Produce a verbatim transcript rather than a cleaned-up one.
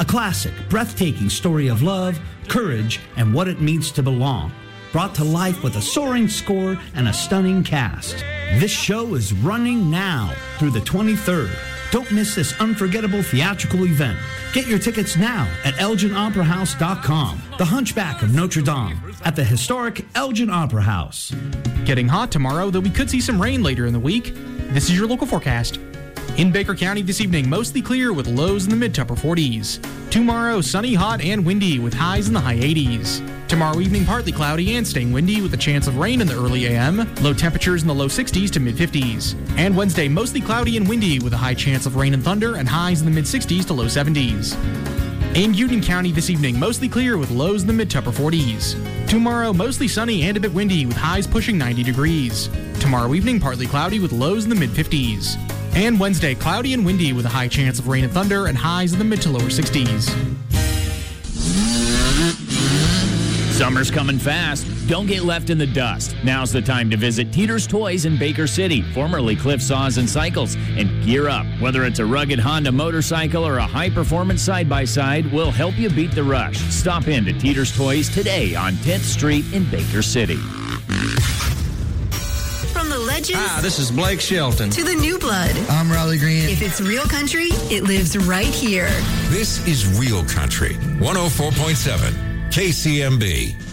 classic, breathtaking story of love, courage, and what it means to belong. Brought to life with a soaring score and a stunning cast. This show is running now through the twenty-third. Don't miss this unforgettable theatrical event. Get your tickets now at elgin opera house dot com. The Hunchback of Notre Dame at the historic Elgin Opera House. Getting hot tomorrow, though we could see some rain later in the week. This is your local forecast. In Baker County this evening, mostly clear with lows in the mid to upper forties. Tomorrow, sunny, hot, and windy with highs in the high eighties. Tomorrow evening, partly cloudy and staying windy with a chance of rain in the early A M. Low temperatures in the low sixties to mid fifties. And Wednesday, mostly cloudy and windy with a high chance of rain and thunder and highs in the mid sixties to low seventies. In Union County this evening, mostly clear with lows in the mid to upper forties. Tomorrow, mostly sunny and a bit windy with highs pushing ninety degrees. Tomorrow evening, partly cloudy with lows in the mid fifties. And Wednesday, cloudy and windy with a high chance of rain and thunder and highs in the mid to lower sixties. Summer's coming fast. Don't get left in the dust. Now's the time to visit Teeter's Toys in Baker City, formerly Cliff Saws and Cycles, and gear up. Whether it's a rugged Honda motorcycle or a high-performance side-by-side, we'll help you beat the rush. Stop in to Teeter's Toys today on tenth Street in Baker City. From the legends Hi, this is Blake Shelton. to the new blood. I'm Riley Green. If it's real country, it lives right here. This is Real Country, one oh four point seven K C M B.